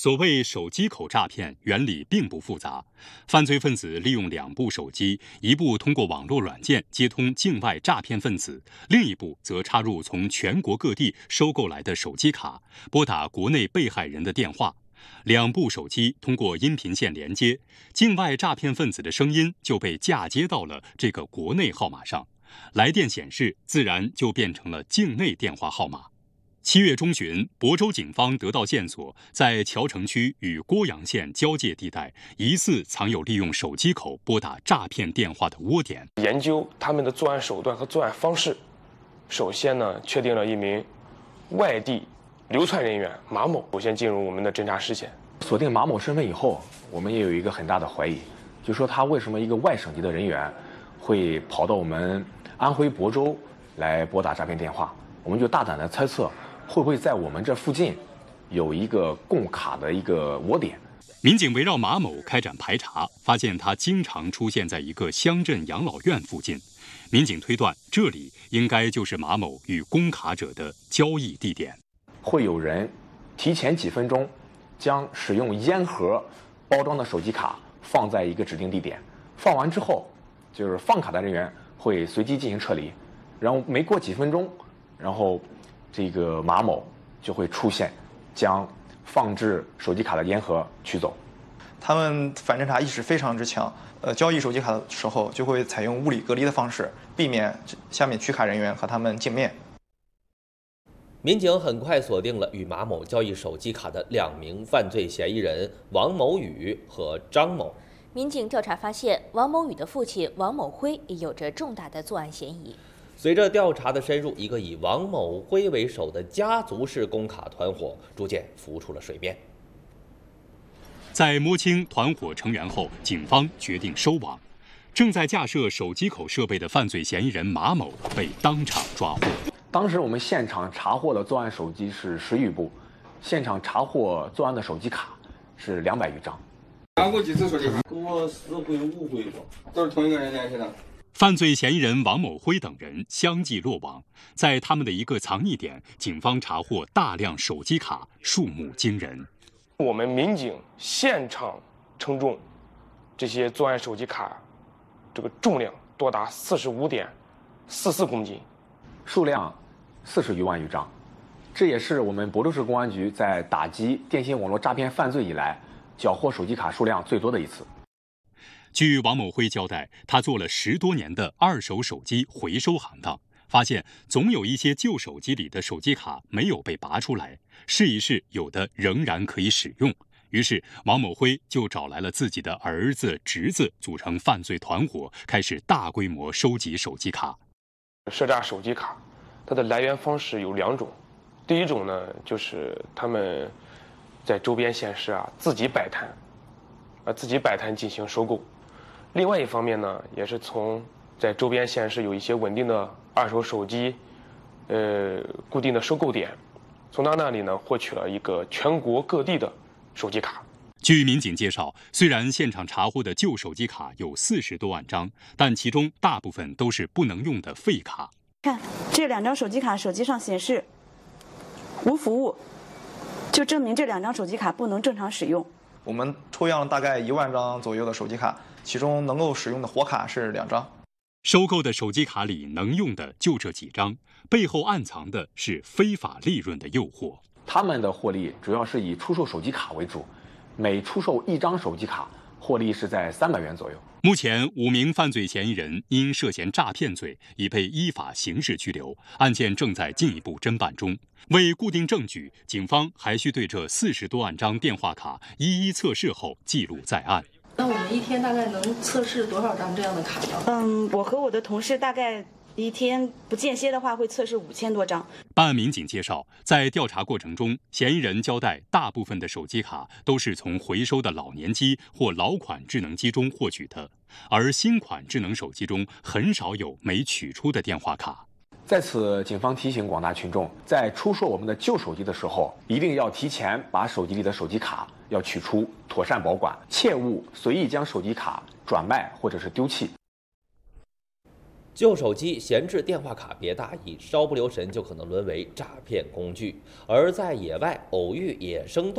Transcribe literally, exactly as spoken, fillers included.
所谓手机口诈骗原理并不复杂，犯罪分子利用两部手机，一部通过网络软件接通境外诈骗分子，另一部则插入从全国各地收购来的手机卡，拨打国内被害人的电话。两部手机通过音频线连接，境外诈骗分子的声音就被嫁接到了这个国内号码上，来电显示自然就变成了境内电话号码。七月中旬，亳州警方得到线索，在谯城区与郭阳县交界地带，疑似藏有利用手机口拨打诈骗电话的窝点。 研究他们的作案手段和作案方式，首先呢，确定了一名外地流窜人员马某，首先进入我们的侦查视线。 锁定马某身份以后，我们也有一个很大的怀疑，就说他为什么一个外省级的人员会跑到我们安徽亳州来拨打诈骗电话？我们就大胆的猜测，会不会在我们这附近有一个供卡的一个窝点？ 民警围绕马某开展排查，发现他经常出现在一个乡镇养老院附近。民警推断，这里应该就是马某与供卡者的交易地点。 会有人提前几分钟将使用烟盒包装的手机卡放在一个指定地点，放完之后，就是放卡的人员会随机进行撤离，然后没过几分钟，然后这个马某就会出现，将放置手机卡的烟盒取走。 他们反侦查意识非常之强，呃，交易手机卡的时候就会采用物理隔离的方式，避免下面取卡人员和他们见面。 民警很快锁定了与马某交易手机卡的两名犯罪嫌疑人王某宇和张某。 民警调查发现，王某宇的父亲王某辉也有着重大的作案嫌疑。 随着调查的深入，一个以王某辉为首的家族式供卡团伙逐渐浮出了水面。 在摸清团伙成员后，警方决定收网。正在架设手机口设备的犯罪嫌疑人马某被当场抓获。 当时我们现场查获的作案手机是十余部，现场查获作案的手机卡是两百余张。 拿过几次手机卡？过四回五回吧，都是同一个人联系的。 犯罪嫌疑人王某辉等人相继落网，在他们的一个藏匿点，警方查获大量手机卡，数目惊人。 我们民警现场称重，这些作案手机卡，这个重量多达四十五点四四公斤， 数量四十余万余张，这也是我们亳州市公安局在打击电信网络诈骗犯罪以来缴获手机卡数量最多的一次。 据王某辉交代，他做了十多年的二手手机回收行当，发现总有一些旧手机里的手机卡没有被拔出来，试一试有的仍然可以使用。于是王某辉就找来了自己的儿子、侄子，组成犯罪团伙，开始大规模收集手机卡。 赊诈手机卡，它的来源方式有两种，第一种呢，就是他们在周边县市啊自己摆摊，啊自己摆摊进行收购。另外一方面呢，也是从在周边县市有一些稳定的二手手机，呃，固定的收购点，从他那里呢获取了一个全国各地的手机卡。 据民警介绍，虽然现场查获的旧手机卡有四十多万张，但其中大部分都是不能用的废卡。 看这两张手机卡，手机上显示无服务，就证明这两张手机卡不能正常使用。 我们抽样了大概一万张左右的手机卡，其中能够使用的活卡是两张。 收购的手机卡里能用的就这几张，背后暗藏的是非法利润的诱惑。 他们的获利主要是以出售手机卡为主，每出售一张手机卡，获利是在三百元左右。 目前，五名犯罪嫌疑人因涉嫌诈骗罪已被依法刑事拘留，案件正在进一步侦办中。为固定证据，警方还需对这四十多万张电话卡一一测试后记录在案。 那我们一天大概能测试多少张这样的卡呢？ 嗯，我和我的同事大概一天不间歇的话会测试五千多张。 办案民警介绍，在调查过程中，嫌疑人交代，大部分的手机卡都是从回收的老年机或老款智能机中获取的，而新款智能手机中很少有没取出的电话卡。 在此，警方提醒广大群众，在出售我们的旧手机的时候，一定要提前把手机里的手机卡要取出，妥善保管，切勿随意将手机卡转卖或者是丢弃。 旧手机闲置电话卡别大意，稍不留神就可能沦为诈骗工具。而在野外偶遇野生动物